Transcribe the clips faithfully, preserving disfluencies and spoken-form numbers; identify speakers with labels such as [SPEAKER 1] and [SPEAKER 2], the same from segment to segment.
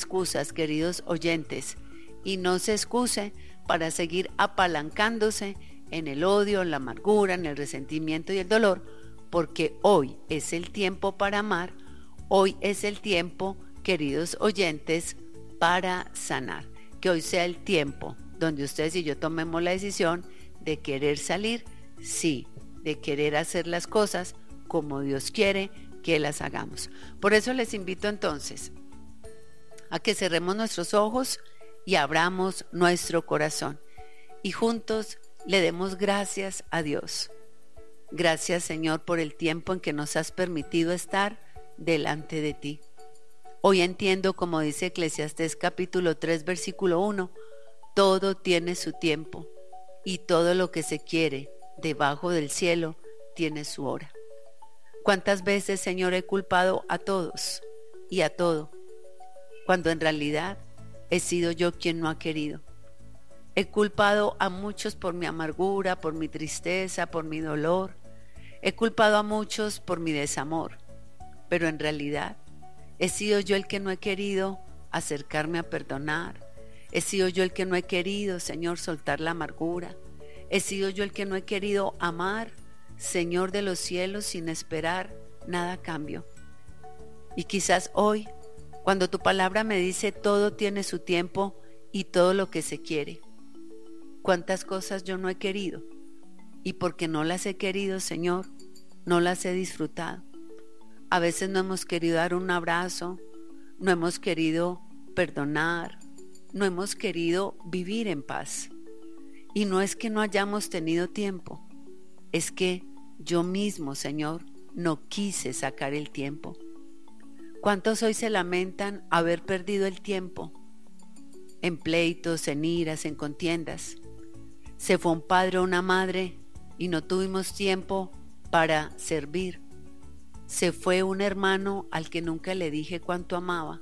[SPEAKER 1] excusas, queridos oyentes, y no se excuse para seguir apalancándose en el odio, en la amargura, en el resentimiento y el dolor, porque hoy es el tiempo para amar, hoy es el tiempo, queridos oyentes, para sanar. Que hoy sea el tiempo donde ustedes y yo tomemos la decisión de querer salir, sí, de querer hacer las cosas como Dios quiere que las hagamos. Por eso les invito entonces a que cerremos nuestros ojos y abramos nuestro corazón y juntos le demos gracias a Dios. Gracias, Señor, por el tiempo en que nos has permitido estar delante de ti. Hoy entiendo, como dice Eclesiastés capítulo tres, versículo uno, todo tiene su tiempo y todo lo que se quiere debajo del cielo tiene su hora. ¿Cuántas veces, Señor, he culpado a todos y a todo, cuando en realidad he sido yo quien no ha querido? He culpado a muchos por mi amargura, por mi tristeza, por mi dolor. He culpado a muchos por mi desamor, pero en realidad he sido yo el que no he querido acercarme a perdonar. He sido yo el que no he querido, Señor, soltar la amargura. He sido yo el que no he querido amar, Señor de los cielos, sin esperar nada a cambio. Y quizás hoy, cuando tu palabra me dice todo tiene su tiempo y todo lo que se quiere, cuántas cosas yo no he querido, y porque no las he querido, Señor, no las he disfrutado. A veces no hemos querido dar un abrazo, no hemos querido perdonar, no hemos querido vivir en paz. Y no es que no hayamos tenido tiempo, es que yo mismo, Señor, no quise sacar el tiempo. ¿Cuántos hoy se lamentan haber perdido el tiempo? En pleitos, en iras, en contiendas. Se fue un padre o una madre y no tuvimos tiempo para servir. Se fue un hermano al que nunca le dije cuánto amaba.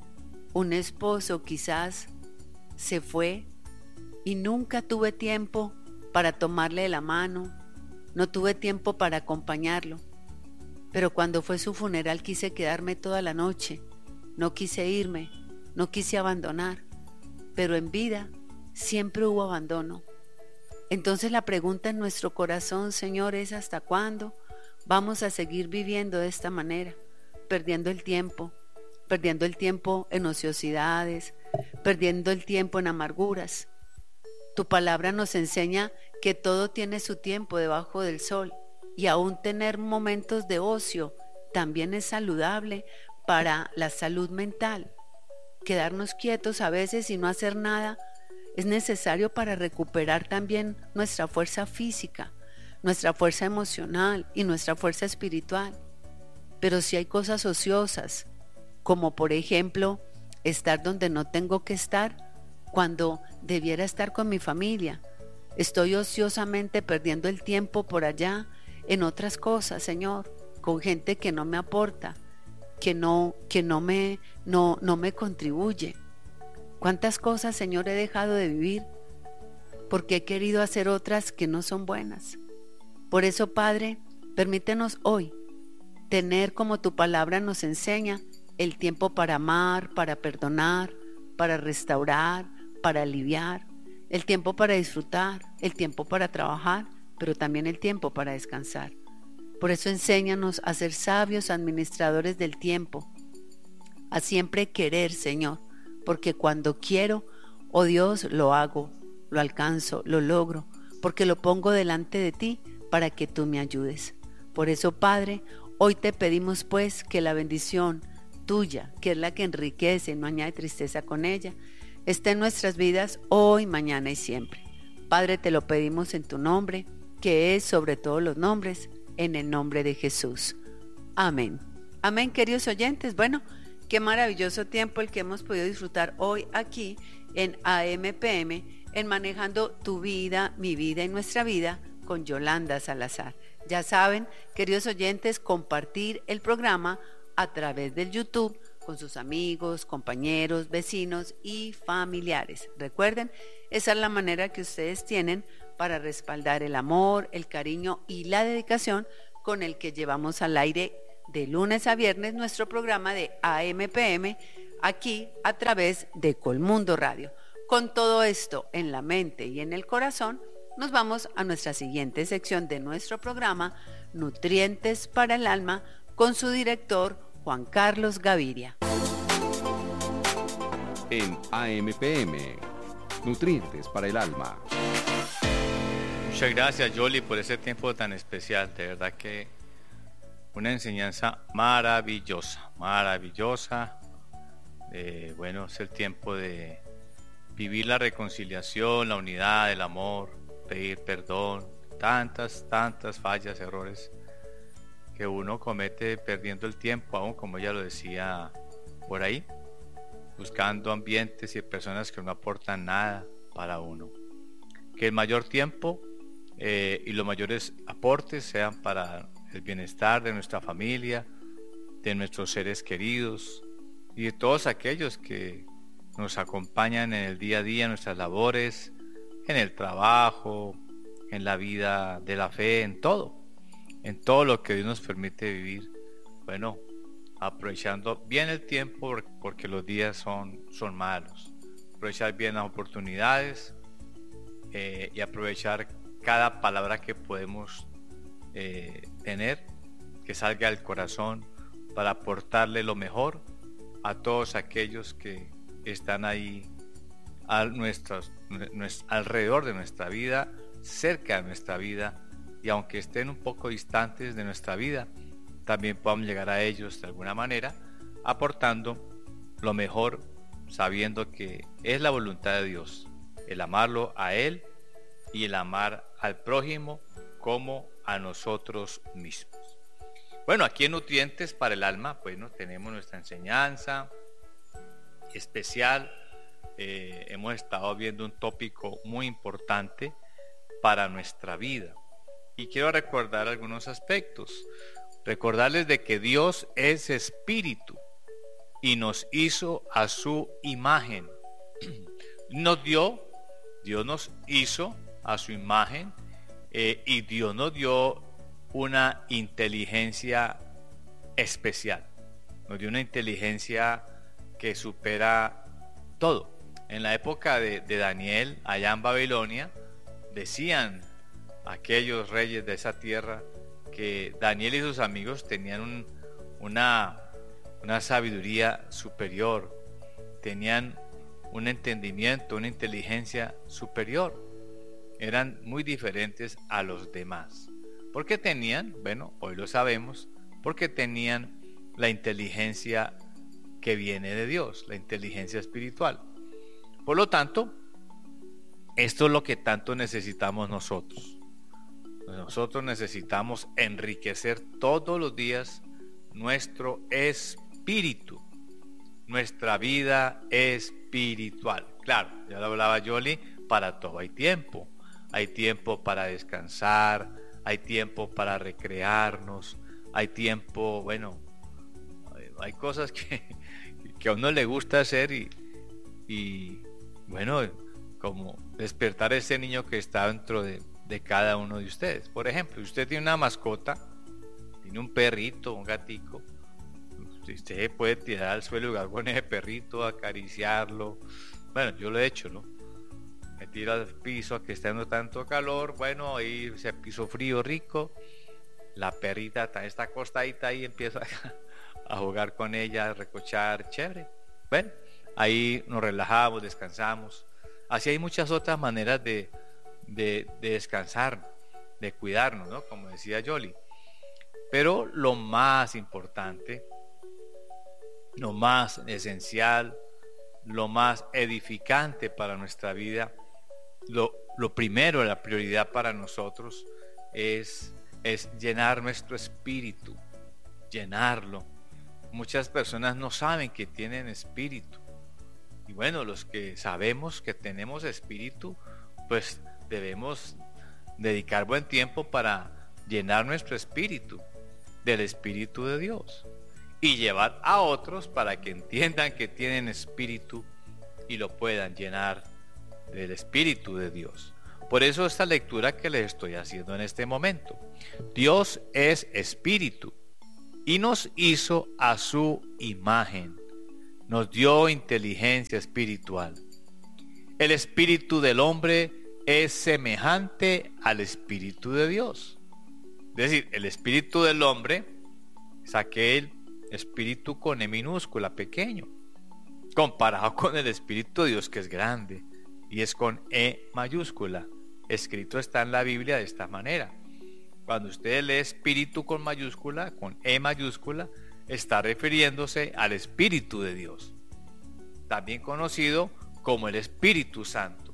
[SPEAKER 1] Un esposo quizás se fue y nunca tuve tiempo para tomarle la mano, no tuve tiempo para acompañarlo. Pero cuando fue su funeral quise quedarme toda la noche, no quise irme, no quise abandonar. Pero en vida siempre hubo abandono. Entonces la pregunta en nuestro corazón, Señor, es ¿hasta cuándo vamos a seguir viviendo de esta manera? Perdiendo el tiempo, perdiendo el tiempo en ociosidades, perdiendo el tiempo en amarguras. Tu palabra nos enseña que todo tiene su tiempo debajo del sol y aún tener momentos de ocio también es saludable para la salud mental. Quedarnos quietos a veces y no hacer nada es necesario para recuperar también nuestra fuerza física, nuestra fuerza emocional y nuestra fuerza espiritual. Pero si hay cosas ociosas, como por ejemplo estar donde no tengo que estar, cuando debiera estar con mi familia, estoy ociosamente perdiendo el tiempo por allá en otras cosas, Señor, con gente que no me aporta, que no, que no me, no, no me contribuye. ¿Cuántas cosas, Señor, he dejado de vivir porque he querido hacer otras que no son buenas? Por eso, Padre, permítenos hoy tener, como tu palabra nos enseña, el tiempo para amar, para perdonar, para restaurar, para aliviar, el tiempo para disfrutar, el tiempo para trabajar, pero también el tiempo para descansar. Por eso enséñanos a ser sabios administradores del tiempo, a siempre querer, Señor, porque cuando quiero, oh Dios, lo hago, lo alcanzo, lo logro, porque lo pongo delante de ti para que tú me ayudes. Por eso, Padre, hoy te pedimos pues que la bendición tuya, que es la que enriquece y no añade tristeza con ella, esté en nuestras vidas hoy, mañana y siempre. Padre, te lo pedimos en tu nombre, que es sobre todos los nombres, en el nombre de Jesús. Amén. Amén, queridos oyentes. Bueno, qué maravilloso tiempo el que hemos podido disfrutar hoy aquí en A M P M, en Manejando tu vida, mi vida y nuestra vida, con Yolanda Salazar. Ya saben, queridos oyentes, compartir el programa a través del YouTube con sus amigos, compañeros, vecinos y familiares. Recuerden, esa es la manera que ustedes tienen para respaldar el amor, el cariño y la dedicación con el que llevamos al aire de lunes a viernes nuestro programa de A M P M aquí a través de Colmundo Radio. Con todo esto en la mente y en el corazón, nos vamos a nuestra siguiente sección de nuestro programa, Nutrientes para el Alma, con su director Juan Carlos Gaviria.
[SPEAKER 2] En A M P M, Nutrientes para el Alma.
[SPEAKER 3] Muchas gracias, Yoli, por ese tiempo tan especial. De verdad que una enseñanza maravillosa, maravillosa. Eh, bueno, es el tiempo de vivir la reconciliación, la unidad, el amor, pedir perdón, tantas, tantas fallas, errores que uno comete perdiendo el tiempo, aún como ella lo decía por ahí, buscando ambientes y personas que no aportan nada para uno. Que el mayor tiempo eh, y los mayores aportes sean para el bienestar de nuestra familia, de nuestros seres queridos y de todos aquellos que nos acompañan en el día a día, en nuestras labores, en el trabajo, en la vida de la fe, en todo, en todo lo que Dios nos permite vivir. Bueno, aprovechando bien el tiempo porque los días son, son malos. Aprovechar bien las oportunidades eh, y aprovechar cada palabra que podemos eh, tener, que salga del corazón para aportarle lo mejor a todos aquellos que están ahí a nuestros, nuestro, alrededor de nuestra vida, cerca de nuestra vida, y aunque estén un poco distantes de nuestra vida, también podamos llegar a ellos de alguna manera, aportando lo mejor, sabiendo que es la voluntad de Dios, el amarlo a Él y el amar al prójimo como a nosotros mismos. Bueno, aquí en Nutrientes para el Alma, bueno, tenemos nuestra enseñanza especial. Eh, hemos estado viendo un tópico muy importante para nuestra vida y quiero recordar algunos aspectos. Recordarles de que Dios es espíritu y nos hizo a su imagen. Nos dio, Dios nos hizo a su imagen eh, y Dios nos dio una inteligencia especial. Nos dio una inteligencia que supera todo. En la época de, de Daniel, allá en Babilonia, decían aquellos reyes de esa tierra que Daniel y sus amigos tenían un, una, una sabiduría superior, tenían un entendimiento, una inteligencia superior, eran muy diferentes a los demás. ¿Por qué tenían? Bueno, hoy lo sabemos, porque tenían la inteligencia que viene de Dios, la inteligencia espiritual. Por lo tanto, esto es lo que tanto necesitamos nosotros. Nosotros necesitamos enriquecer todos los días nuestro espíritu, nuestra vida espiritual. Claro, ya lo hablaba Yoli, para todo hay tiempo. Hay tiempo para descansar, hay tiempo para recrearnos, hay tiempo, bueno, hay cosas que, que a uno le gusta hacer y, y bueno, como despertar ese niño que está dentro de, de cada uno de ustedes. Por ejemplo, si usted tiene una mascota, tiene un perrito, un gatico, usted puede tirar al suelo y jugar con ese perrito, acariciarlo. Bueno, yo lo he hecho, ¿no? Me tiro al piso que está dando tanto calor, bueno, ahí ese piso frío, rico, la perrita está acostadita ahí, empieza a jugar con ella, a recochar, chévere. Bueno, ahí nos relajamos, descansamos. Así hay muchas otras maneras de, de, de descansar, de cuidarnos, ¿no? Como decía Yoli. Pero lo más importante, lo más esencial, lo más edificante para nuestra vida, lo, lo primero, la prioridad para nosotros es, es llenar nuestro espíritu, llenarlo. Muchas personas no saben que tienen espíritu. Y bueno, los que sabemos que tenemos espíritu, pues debemos dedicar buen tiempo para llenar nuestro espíritu del Espíritu de Dios y llevar a otros para que entiendan que tienen espíritu y lo puedan llenar del Espíritu de Dios. Por eso esta lectura que les estoy haciendo en este momento. Dios es espíritu y nos hizo a su imagen. nos dio inteligencia espiritual. El espíritu del hombre es semejante al espíritu de Dios. Es decir, el espíritu del hombre es aquel espíritu con E minúscula, pequeño, comparado con el espíritu de Dios, que es grande, y es con E mayúscula. Escrito está en la Biblia de esta manera. Cuando usted lee espíritu con mayúscula, con E mayúscula, está refiriéndose al Espíritu de Dios, también conocido como el Espíritu Santo,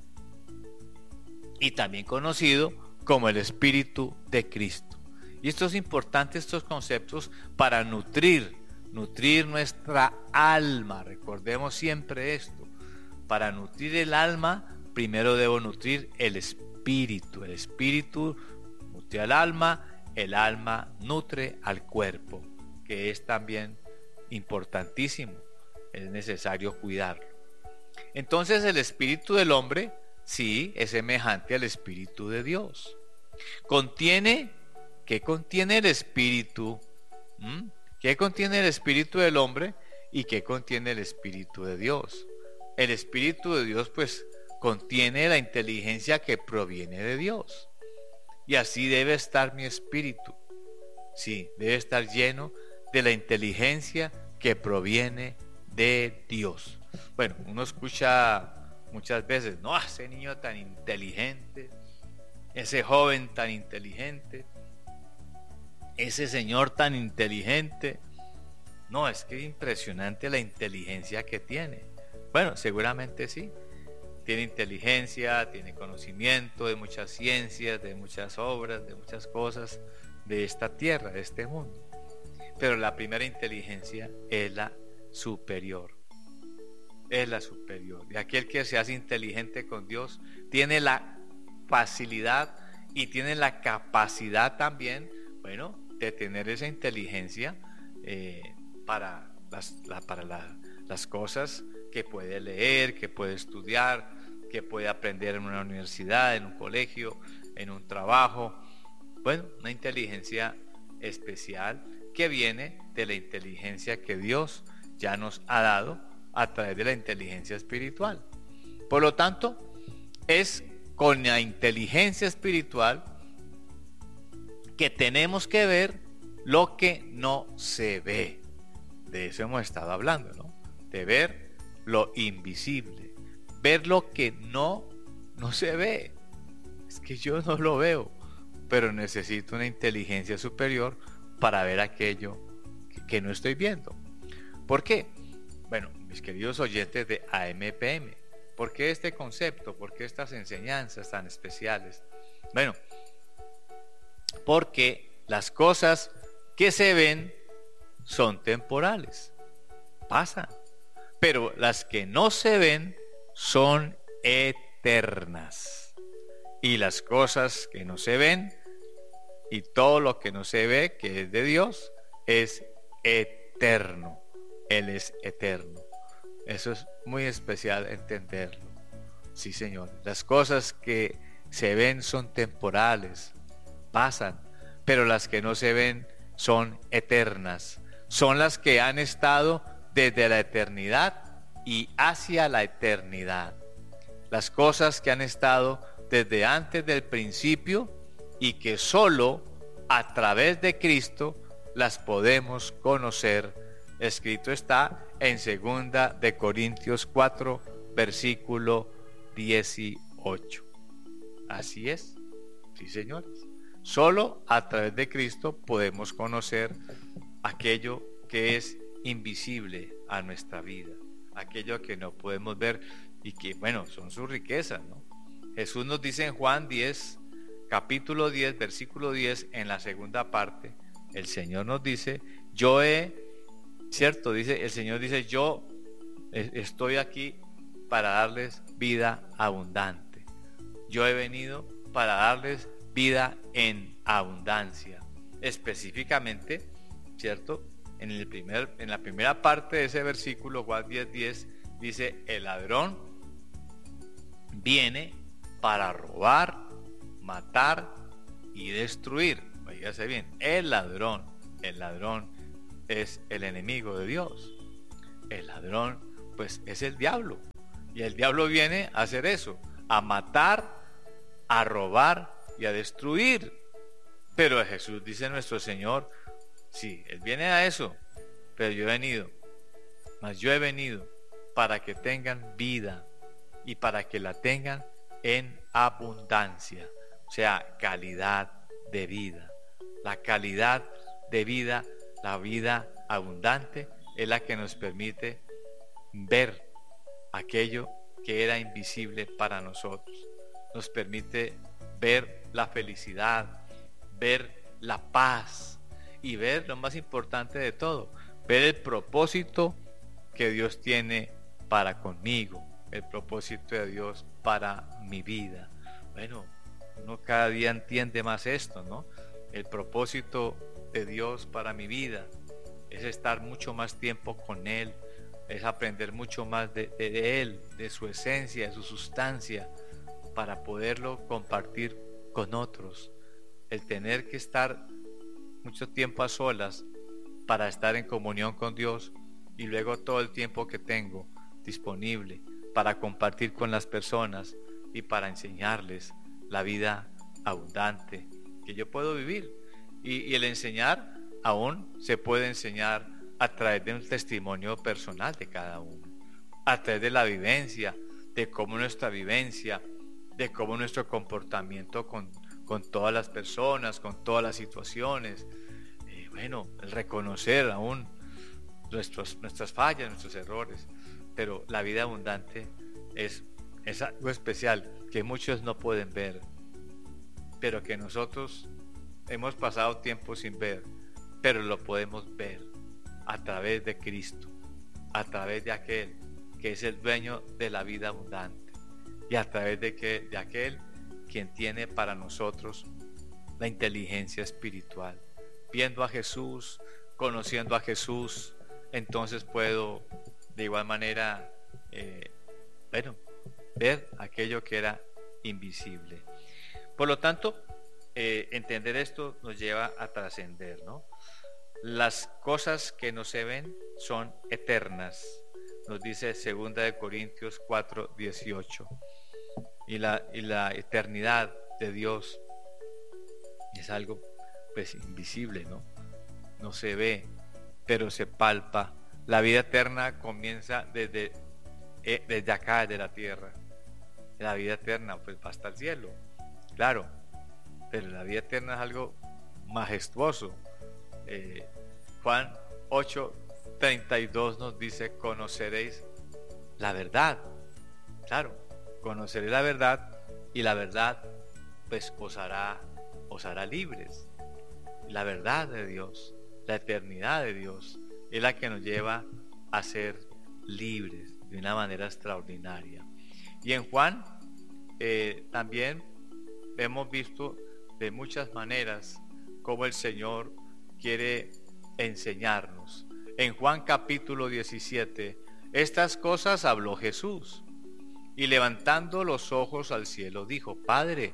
[SPEAKER 3] y también conocido como el Espíritu de Cristo. Y esto es importante, estos conceptos, para nutrir, nutrir nuestra alma. Recordemos siempre esto. Para nutrir el alma, primero debo nutrir el espíritu. El espíritu nutre al alma, el alma nutre al cuerpo, que es también importantísimo. Es necesario cuidarlo. Entonces el espíritu del hombre, sí, es semejante al espíritu de Dios. Contiene, ¿qué contiene el espíritu? ¿Mm? ¿Qué contiene el espíritu del hombre y qué contiene el espíritu de Dios? El espíritu de Dios, pues, contiene la inteligencia que proviene de Dios. Y así debe estar mi espíritu. Sí, debe estar lleno de la inteligencia que proviene de Dios. Bueno, uno escucha muchas veces, no, ese niño tan inteligente, ese joven tan inteligente, ese señor tan inteligente. No, es que es impresionante la inteligencia que tiene. Bueno, seguramente sí. Tiene inteligencia, tiene conocimiento de muchas ciencias, de muchas obras, de muchas cosas de esta tierra, de este mundo. Pero la primera inteligencia es la superior. Es la superior. Y aquel que se hace inteligente con Dios tiene la facilidad y tiene la capacidad también, bueno, de tener esa inteligencia eh, para, las, la, para la, las cosas que puede leer, que puede estudiar, que puede aprender en una universidad, en un colegio, en un trabajo. Bueno, una inteligencia especial que viene de la inteligencia que Dios ya nos ha dado a través de la inteligencia espiritual. Por lo tanto, es con la inteligencia espiritual que tenemos que ver lo que no se ve. De eso hemos estado hablando, ¿no? De ver lo invisible, ver lo que no, no se ve. Es que yo no lo veo, pero necesito una inteligencia superior para ver aquello que, que no estoy viendo. ¿Por qué? Bueno, mis queridos oyentes de A M P M, ¿por qué este concepto? ¿Por qué estas enseñanzas tan especiales? Bueno, porque las cosas que se ven son temporales, pasan, pero las que no se ven son eternas. Y las cosas que no se ven y todo lo que no se ve, que es de Dios, es eterno. Él es eterno. Eso es muy especial entenderlo. Sí, Señor. Las cosas que se ven son temporales, pasan, pero las que no se ven son eternas. Son las que han estado desde la eternidad y hacia la eternidad. Las cosas que han estado desde antes del principio y que solo a través de Cristo las podemos conocer. Escrito está en segunda de Corintios cuatro, versículo dieciocho. Así es, sí, señores. Solo a través de Cristo podemos conocer aquello que es invisible a nuestra vida, aquello que no podemos ver y que, bueno, son sus riquezas, ¿no? Jesús nos dice en Juan diez, capítulo diez, versículo diez, en la segunda parte, el Señor nos dice, yo he, cierto, dice, el Señor dice, yo estoy aquí para darles vida abundante. Yo he venido para darles vida en abundancia. Específicamente, ¿cierto? En, el primer, en la primera parte de ese versículo, Juan diez, diez, dice, el ladrón viene para robar, matar y destruir. Oígase bien, el ladrón, el ladrón es el enemigo de Dios. El ladrón, pues es el diablo. Y el diablo viene a hacer eso, a matar, a robar y a destruir. Pero Jesús, dice nuestro Señor, sí, Él viene a eso, pero yo he venido, mas yo he venido para que tengan vida y para que la tengan en abundancia, o sea, calidad de vida. La calidad de vida, la vida abundante, es la que nos permite ver aquello que era invisible para nosotros. Nos permite ver la felicidad, ver la paz y ver lo más importante de todo, ver el propósito que Dios tiene para conmigo, el propósito de Dios para mi vida. Bueno, uno cada día entiende más esto, ¿no? El propósito de Dios para mi vida es estar mucho más tiempo con Él, es aprender mucho más de, de, de Él, de su esencia, de su sustancia, para poderlo compartir con otros. El tener que estar mucho tiempo a solas para estar en comunión con Dios y luego todo el tiempo que tengo disponible para compartir con las personas y para enseñarles la vida abundante que yo puedo vivir. Y, y el enseñar aún se puede enseñar a través de un testimonio personal de cada uno, a través de la vivencia, de cómo nuestra vivencia, de cómo nuestro comportamiento con, con todas las personas, con todas las situaciones. Eh, bueno, el reconocer aún nuestros, nuestras fallas, nuestros errores, pero la vida abundante es, es algo especial que muchos no pueden ver, pero que nosotros hemos pasado tiempo sin ver, pero lo podemos ver a través de Cristo, a través de aquel que es el dueño de la vida abundante y a través de, que, de aquel quien tiene para nosotros la inteligencia espiritual. Viendo a Jesús, conociendo a Jesús, entonces puedo de igual manera eh, bueno, ver aquello que era invisible. Por lo tanto, eh, entender esto nos lleva a trascender, ¿no? Las cosas que no se ven son eternas, nos dice segunda de Corintios cuatro dieciocho. Y la, y la eternidad de Dios es algo pues invisible, ¿no? No se ve, pero se palpa. La vida eterna comienza desde, eh, desde acá, desde la tierra. La vida eterna pues va hasta el cielo, claro, pero la vida eterna es algo majestuoso. eh, Juan ocho treinta y dos nos dice: conoceréis la verdad. Claro, conoceréis la verdad y la verdad pues os hará, os hará libres. La verdad de Dios, la eternidad de Dios es la que nos lleva a ser libres de una manera extraordinaria. Y en Juan eh, también hemos visto de muchas maneras cómo el Señor quiere enseñarnos. En Juan capítulo diecisiete, estas cosas habló Jesús y levantando los ojos al cielo dijo: Padre,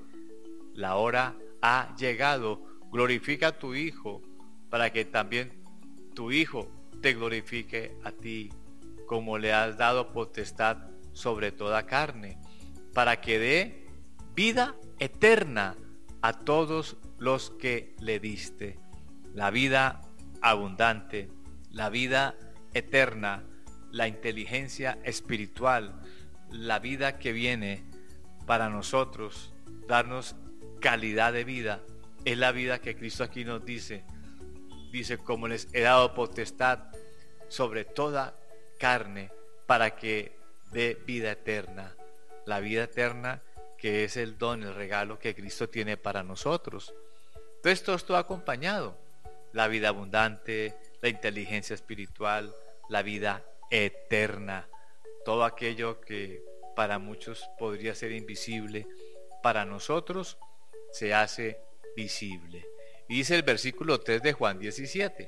[SPEAKER 3] la hora ha llegado, glorifica a tu Hijo, para que también tu Hijo te glorifique a ti, como le has dado potestad sobre toda carne, para que dé vida eterna a todos los que le diste. La vida abundante, la vida eterna, la inteligencia espiritual, la vida que viene para nosotros, darnos calidad de vida, es la vida que Cristo aquí nos dice. Dice: como les he dado potestad sobre toda carne, para que dé vida eterna. La vida eterna que es el don, el regalo que Cristo tiene para nosotros. Entonces todo esto acompañado: la vida abundante, la inteligencia espiritual, la vida eterna. Todo aquello que para muchos podría ser invisible, para nosotros se hace visible. Y dice el versículo tres de Juan diecisiete,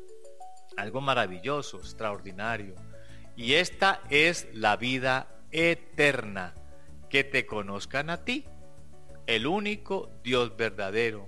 [SPEAKER 3] algo maravilloso, extraordinario: y esta es la vida eterna, que te conozcan a ti, el único Dios verdadero.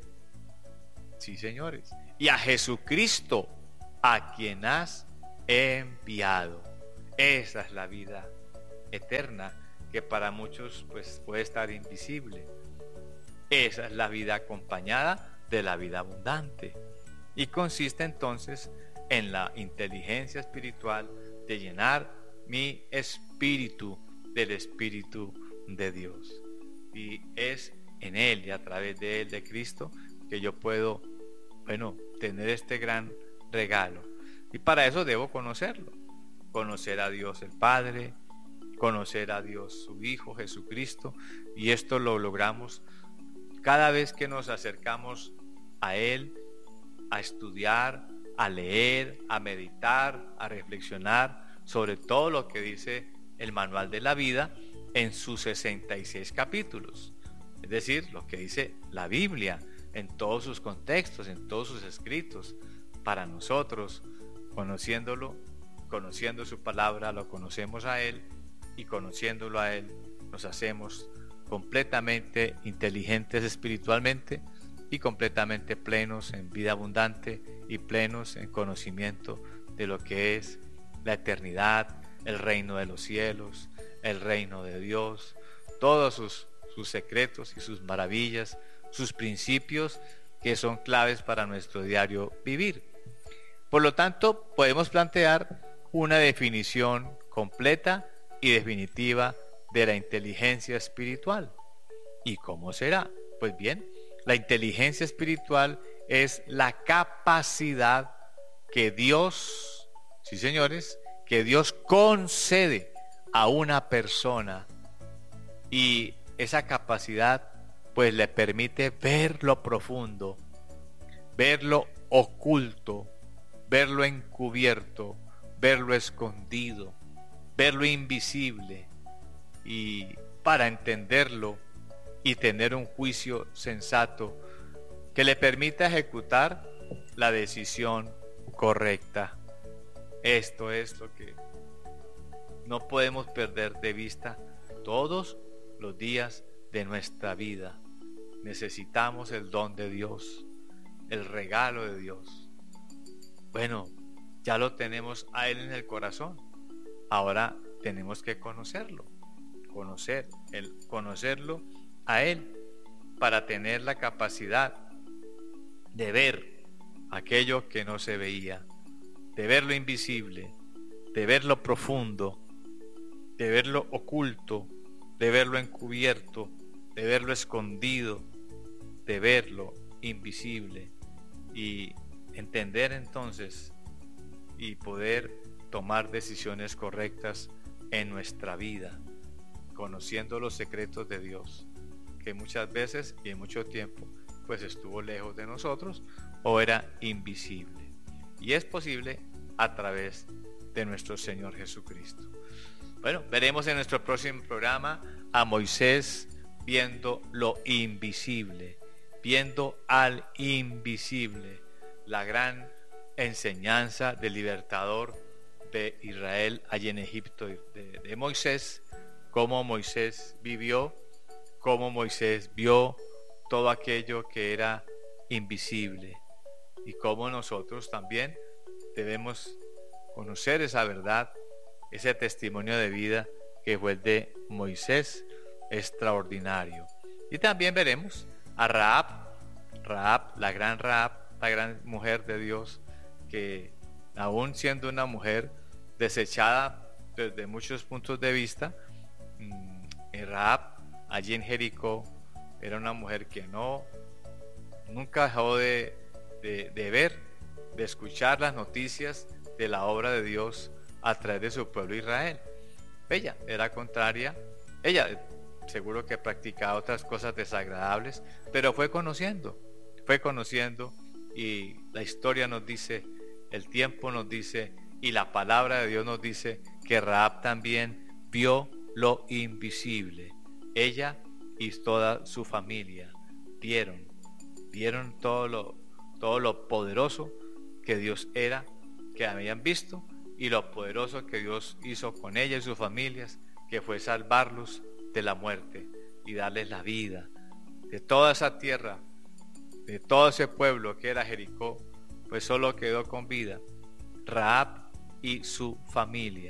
[SPEAKER 3] Sí, señores. Y a Jesucristo, a quien has enviado. Esa es la vida eterna, que para muchos pues puede estar invisible. Esa es la vida acompañada de la vida abundante, y consiste entonces en la inteligencia espiritual de llenar mi espíritu del Espíritu de Dios. Y es en Él y a través de Él, de Cristo, que yo puedo, bueno, tener este gran regalo. Y para eso debo conocerlo. Conocer a Dios el Padre, conocer a Dios su Hijo Jesucristo, y esto lo logramos cada vez que nos acercamos a Él, a estudiar, a leer, a meditar, a reflexionar sobre todo lo que dice el Manual de la Vida en sus sesenta y seis capítulos. Es decir, lo que dice la Biblia en todos sus contextos, en todos sus escritos. Para nosotros, conociéndolo, conociendo su palabra, lo conocemos a Él, y conociéndolo a Él nos hacemos completamente inteligentes espiritualmente y completamente plenos en vida abundante y plenos en conocimiento de lo que es la eternidad, el reino de los cielos, el reino de Dios, todos sus, sus secretos y sus maravillas, sus principios que son claves para nuestro diario vivir. Por lo tanto, podemos plantear una definición completa y definitiva de la inteligencia espiritual. ¿Y cómo será? Pues bien, la inteligencia espiritual es la capacidad que Dios, sí señores, que Dios concede a una persona, y esa capacidad pues le permite ver lo profundo, ver lo oculto, ver lo encubierto, ver lo escondido, ver lo invisible, y para entenderlo y tener un juicio sensato que le permita ejecutar la decisión correcta. Esto es lo que no podemos perder de vista todos los días de nuestra vida. Necesitamos el don de Dios, el regalo de Dios. Bueno, ya lo tenemos a Él en el corazón. Ahora tenemos que conocerlo, conocer, el, conocerlo a Él, para tener la capacidad de ver aquello que no se veía, de ver lo invisible, de ver lo profundo, de ver lo oculto, de ver lo encubierto, de ver lo escondido, de ver lo invisible, y entender entonces y poder tomar decisiones correctas en nuestra vida, conociendo los secretos de Dios, que muchas veces y en mucho tiempo pues estuvo lejos de nosotros o era invisible, y es posible a través de nuestro Señor Jesucristo. Bueno, veremos en nuestro próximo programa a Moisés viendo lo invisible, viendo al invisible, la gran enseñanza del libertador de Israel allí en Egipto, de, de Moisés, cómo Moisés vivió, cómo Moisés vio todo aquello que era invisible, y cómo nosotros también debemos conocer esa verdad, ese testimonio de vida que fue el de Moisés, extraordinario. Y también veremos a Rahab, Rahab, la gran Rahab, la gran mujer de Dios, que aún siendo una mujer desechada desde muchos puntos de vista, en Rahab, allí en Jericó, era una mujer que no, nunca dejó de, de, de ver, de escuchar las noticias de la obra de Dios a través de su pueblo Israel. Ella era contraria, ella seguro que practicaba otras cosas desagradables, pero fue conociendo, fue conociendo, y la historia nos dice, el tiempo nos dice, y la palabra de Dios nos dice que Rahab también vio lo invisible. Ella y toda su familia vieron, vieron todo lo, todo lo poderoso que Dios era, que habían visto, y lo poderoso que Dios hizo con ella y sus familias, que fue salvarlos de la muerte y darles la vida. De toda esa tierra, de todo ese pueblo que era Jericó, pues solo quedó con vida Rahab y su familia,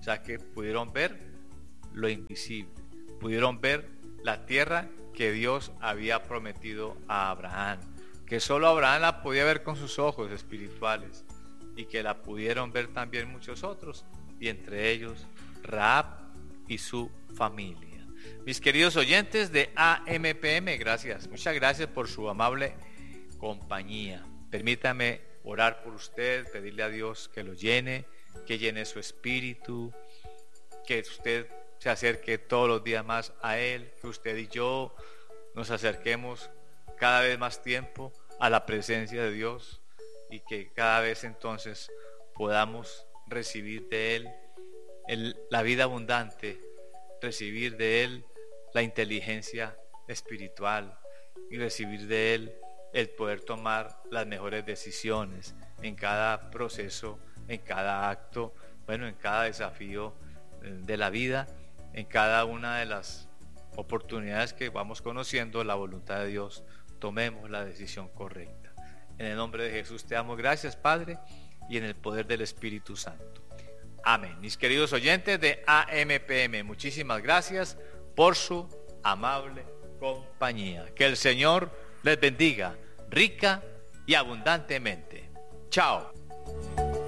[SPEAKER 3] sea que pudieron ver lo invisible, pudieron ver la tierra que Dios había prometido a Abraham, que solo Abraham la podía ver con sus ojos espirituales y que la pudieron ver también muchos otros, y entre ellos Rahab y su familia. Mis queridos oyentes de A M P M, gracias, muchas gracias por su amable compañía. Permítame orar por usted, pedirle a Dios que lo llene, que llene su espíritu, que usted se acerque todos los días más a Él, que usted y yo nos acerquemos cada vez más tiempo a la presencia de Dios, y que cada vez entonces podamos recibir de Él el, la vida abundante, recibir de Él la inteligencia espiritual y recibir de Él el poder tomar las mejores decisiones en cada proceso, en cada acto, bueno, en cada desafío de la vida, en cada una de las oportunidades que vamos conociendo la voluntad de Dios, tomemos la decisión correcta. En el nombre de Jesús te damos gracias, Padre, y en el poder del Espíritu Santo. Amén. Mis queridos oyentes de A M P M, muchísimas gracias por su amable compañía. Que el Señor les bendiga rica y abundantemente. Chao.